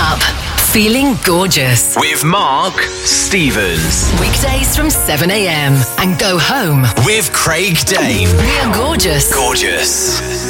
up, feeling gorgeous. With Mark Stevens. Weekdays from 7 a.m. and go home With Craig Dane. We are gorgeous. Gorgeous.